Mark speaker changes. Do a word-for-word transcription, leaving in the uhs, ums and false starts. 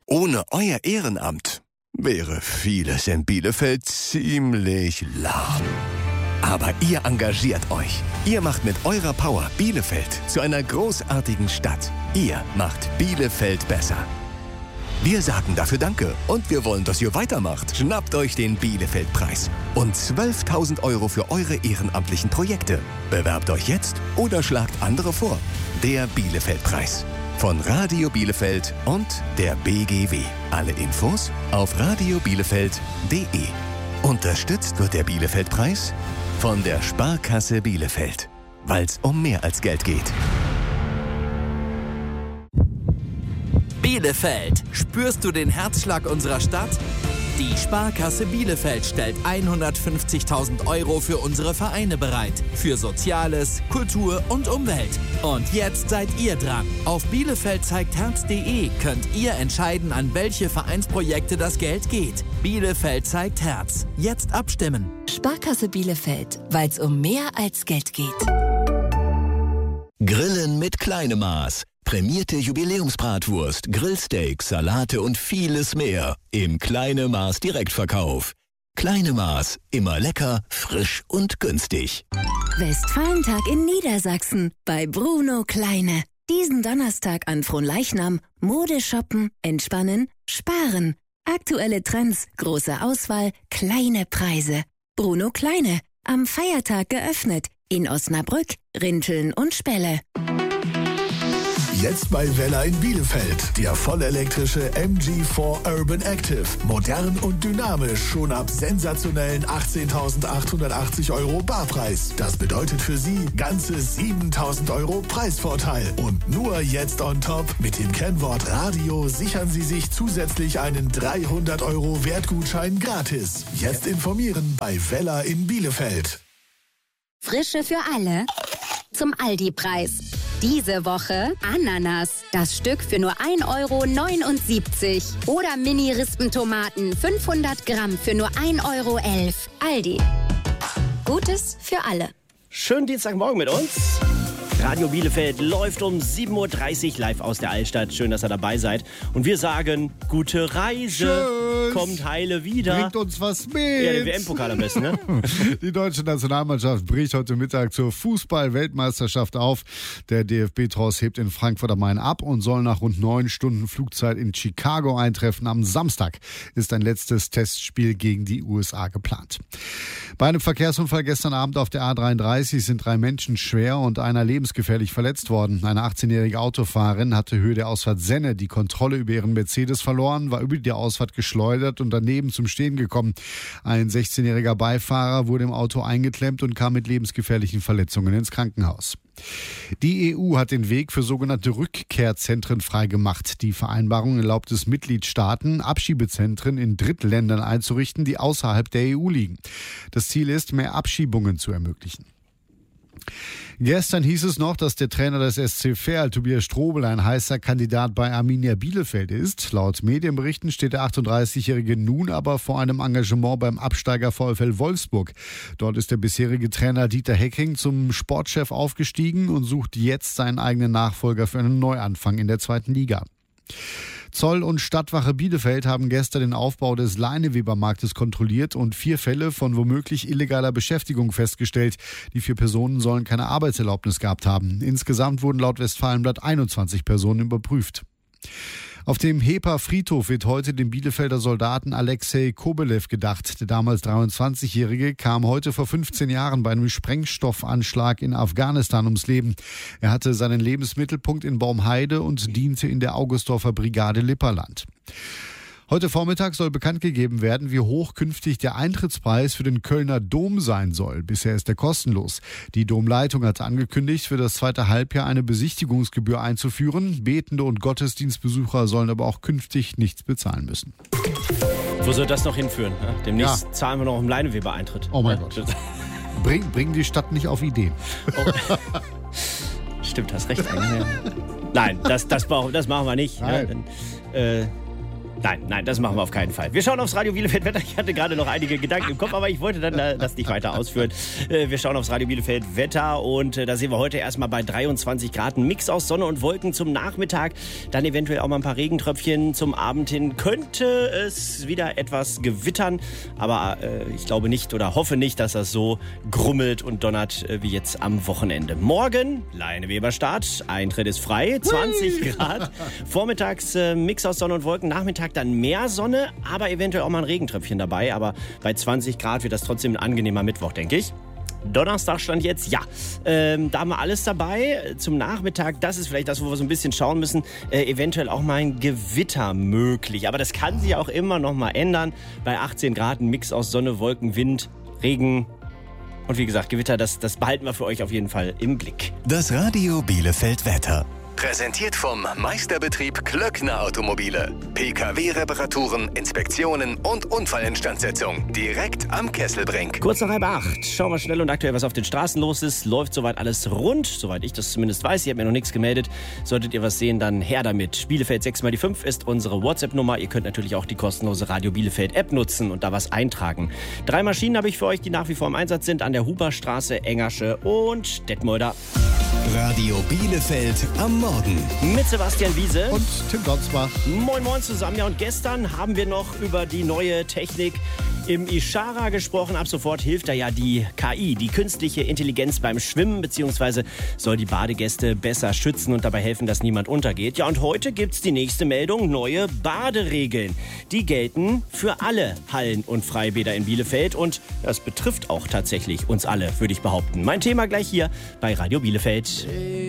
Speaker 1: Ohne euer Ehrenamt wäre vieles in Bielefeld ziemlich lahm. Aber ihr engagiert euch. Ihr macht mit eurer Power Bielefeld zu einer großartigen Stadt. Ihr macht Bielefeld besser. Wir sagen dafür Danke und wir wollen, dass ihr weitermacht. Schnappt euch den Bielefeld-Preis und zwölftausend Euro für eure ehrenamtlichen Projekte. Bewerbt euch jetzt oder schlagt andere vor. Der Bielefeld-Preis von Radio Bielefeld und der B G W. Alle Infos auf radio bielefeld punkt de. Unterstützt wird der Bielefeld-Preis von der Sparkasse Bielefeld, weil es um mehr als Geld geht.
Speaker 2: Bielefeld, spürst du den Herzschlag unserer Stadt? Die Sparkasse Bielefeld stellt hundertfünfzigtausend Euro für unsere Vereine bereit. Für Soziales, Kultur und Umwelt. Und jetzt seid ihr dran. Auf bielefeld zeigt herz punkt de könnt ihr entscheiden, an welche Vereinsprojekte das Geld geht. Bielefeld zeigt Herz. Jetzt abstimmen.
Speaker 3: Sparkasse Bielefeld, weil es um mehr als Geld geht.
Speaker 4: Grillen mit kleinem Maß. Prämierte Jubiläumsbratwurst, Grillsteaks, Salate und vieles mehr im Kleine Maß Direktverkauf. Kleine Maß, immer lecker, frisch und günstig.
Speaker 3: Westfalentag in Niedersachsen bei Bruno Kleine. Diesen Donnerstag an Fronleichnam Mode shoppen, entspannen, sparen. Aktuelle Trends, große Auswahl, kleine Preise. Bruno Kleine, am Feiertag geöffnet in Osnabrück, Rinteln und Spelle.
Speaker 5: Jetzt bei Vella in Bielefeld. Der vollelektrische M G vier Urban Active. Modern und dynamisch. Schon ab sensationellen achtzehntausendachthundertachtzig Euro Barpreis. Das bedeutet für Sie ganze siebentausend Euro Preisvorteil. Und nur jetzt on top. Mit dem Kennwort Radio sichern Sie sich zusätzlich einen dreihundert Euro Wertgutschein gratis. Jetzt informieren bei Vella in Bielefeld.
Speaker 6: Frische für alle zum Aldi-Preis. Diese Woche Ananas, das Stück für nur ein Euro neunundsiebzig. Oder Mini-Rispentomaten, fünfhundert Gramm für nur ein Euro elf. Aldi. Gutes für alle.
Speaker 7: Schönen Dienstagmorgen mit uns. Radio Bielefeld läuft um sieben Uhr dreißig live aus der Altstadt. Schön, dass ihr dabei seid. Und wir sagen, gute Reise. Tschüss. Kommt heile wieder.
Speaker 8: Bringt uns was mit.
Speaker 7: Ja, den W M-Pokal am besten, ne?
Speaker 8: Die deutsche Nationalmannschaft bricht heute Mittag zur Fußball-Weltmeisterschaft auf. Der D F B-Tross hebt in Frankfurt am Main ab und soll nach rund neun Stunden Flugzeit in Chicago eintreffen. Am Samstag ist ein letztes Testspiel gegen die U S A geplant. Bei einem Verkehrsunfall gestern Abend auf der A dreiunddreißig sind drei Menschen schwer und einer lebensgefährlich verletzt worden. Eine achtzehnjährige Autofahrerin hatte Höhe der Ausfahrt Senne die Kontrolle über ihren Mercedes verloren, war über die Ausfahrt geschleudert und daneben zum Stehen gekommen. Ein sechzehnjähriger Beifahrer wurde im Auto eingeklemmt und kam mit lebensgefährlichen Verletzungen ins Krankenhaus. Die E U hat den Weg für sogenannte Rückkehrzentren freigemacht. Die Vereinbarung erlaubt es Mitgliedstaaten, Abschiebezentren in Drittländern einzurichten, die außerhalb der E U liegen. Das Ziel ist, mehr Abschiebungen zu ermöglichen. Gestern hieß es noch, dass der Trainer des S C Verl, Tobias Strobel, ein heißer Kandidat bei Arminia Bielefeld ist. Laut Medienberichten steht der achtunddreißigjährige nun aber vor einem Engagement beim Absteiger VfL Wolfsburg. Dort ist der bisherige Trainer Dieter Hecking zum Sportchef aufgestiegen und sucht jetzt seinen eigenen Nachfolger für einen Neuanfang in der zweiten Liga. Zoll und Stadtwache Bielefeld haben gestern den Aufbau des Leinewebermarktes kontrolliert und vier Fälle von womöglich illegaler Beschäftigung festgestellt. Die vier Personen sollen keine Arbeitserlaubnis gehabt haben. Insgesamt wurden laut Westfalenblatt einundzwanzig Personen überprüft. Auf dem Heper-Friedhof wird heute dem Bielefelder Soldaten Alexei Kobelew gedacht. Der damals dreiundzwanzigjährige kam heute vor fünfzehn Jahren bei einem Sprengstoffanschlag in Afghanistan ums Leben. Er hatte seinen Lebensmittelpunkt in Baumheide und diente in der Augustdorfer Brigade Lipperland. Heute Vormittag soll bekannt gegeben werden, wie hoch künftig der Eintrittspreis für den Kölner Dom sein soll. Bisher ist er kostenlos. Die Domleitung hat angekündigt, für das zweite Halbjahr eine Besichtigungsgebühr einzuführen. Betende und Gottesdienstbesucher sollen aber auch künftig nichts bezahlen müssen.
Speaker 7: Wo soll das noch hinführen? Ja, demnächst
Speaker 8: Ja.
Speaker 7: zahlen wir noch im Leineweber-Eintritt.
Speaker 8: Oh mein Gott. Bring, bring die Stadt nicht auf Ideen.
Speaker 7: Oh. Stimmt, hast recht. Nein, das, das, das machen wir nicht. Ja, dann, äh, Nein, nein, das machen wir auf keinen Fall. Wir schauen aufs Radio Bielefeld Wetter. Ich hatte gerade noch einige Gedanken im Kopf, aber ich wollte dann das nicht weiter ausführen. Wir schauen aufs Radio Bielefeld Wetter und da sehen wir heute erstmal bei dreiundzwanzig Grad. Ein Mix aus Sonne und Wolken zum Nachmittag. Dann eventuell auch mal ein paar Regentröpfchen zum Abend hin. Könnte es wieder etwas gewittern, aber äh, ich glaube nicht oder hoffe nicht, dass das so grummelt und donnert äh, wie jetzt am Wochenende. Morgen, Leine Weber Start. Eintritt ist frei, zwanzig Grad. Vormittags äh, Mix aus Sonne und Wolken. Nachmittag dann mehr Sonne, aber eventuell auch mal ein Regentröpfchen dabei. Aber bei zwanzig Grad wird das trotzdem ein angenehmer Mittwoch, denke ich. Donnerstag stand jetzt, ja, ähm, da haben wir alles dabei. Zum Nachmittag, das ist vielleicht das, wo wir so ein bisschen schauen müssen, äh, eventuell auch mal ein Gewitter möglich. Aber das kann sich auch immer noch mal ändern. Bei achtzehn Grad ein Mix aus Sonne, Wolken, Wind, Regen und wie gesagt, Gewitter, das, das behalten wir für euch auf jeden Fall im Blick.
Speaker 1: Das Radio Bielefeld Wetter. Präsentiert vom Meisterbetrieb Klöckner Automobile. P K W-Reparaturen, Inspektionen und Unfallinstandsetzung. Direkt am Kesselbrink.
Speaker 7: Kurz nach halb acht. Schauen wir schnell und aktuell, was auf den Straßen los ist. Läuft soweit alles rund, soweit ich das zumindest weiß. Ihr habt mir noch nichts gemeldet. Solltet ihr was sehen, dann her damit. Bielefeld sechs mal die fünf ist unsere WhatsApp-Nummer. Ihr könnt natürlich auch die kostenlose Radio Bielefeld-App nutzen und da was eintragen. Drei Maschinen habe ich für euch, die nach wie vor im Einsatz sind. An der Huberstraße, Engersche und Detmolder.
Speaker 1: Radio Bielefeld am Morgen.
Speaker 7: Mit Sebastian Wiese
Speaker 8: und Tim Donsbach.
Speaker 7: Moin Moin zusammen. Ja, und gestern haben wir noch über die neue Technik im Ishara gesprochen. Ab sofort hilft da ja die K I, die künstliche Intelligenz beim Schwimmen, beziehungsweise soll die Badegäste besser schützen und dabei helfen, dass niemand untergeht. Ja, und heute gibt's die nächste Meldung, neue Baderegeln. Die gelten für alle Hallen und Freibäder in Bielefeld und das betrifft auch tatsächlich uns alle, würde ich behaupten. Mein Thema gleich hier bei Radio Bielefeld.